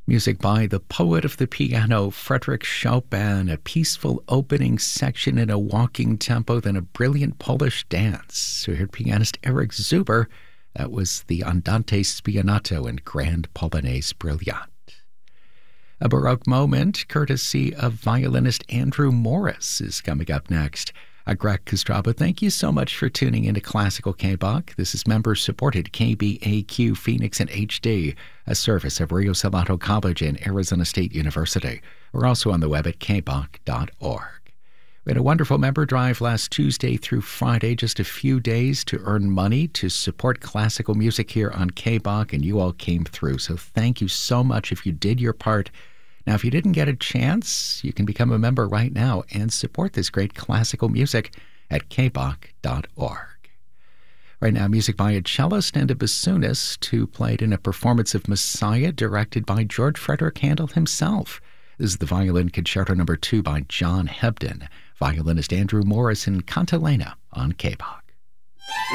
Music by the poet of the piano, Frédéric Chopin, a peaceful opening section in a walking tempo, then a brilliant Polish dance. We heard pianist Eric Zuber. That was the Andante Spianato and Grand Polonaise Brilliant. A Baroque moment, courtesy of violinist Andrew Morris, is coming up next. Greg Kostraba, thank you so much for tuning into Classical KBOC. This is member-supported KBAQ Phoenix and HD, a service of Rio Salado College and Arizona State University. We're also on the web at kbok.org. We had a wonderful member drive last Tuesday through Friday, just a few days to earn money to support classical music here on KBOC, and you all came through. So thank you so much if you did your part. Now, if you didn't get a chance, you can become a member right now and support this great classical music at kbok.org. Right now, music by a cellist and a bassoonist who played in a performance of Messiah directed by George Frederick Handel himself. This is the Violin Concerto No. 2 by John Hebden. Violinist Andrew Morris in Cantilena on KBOC.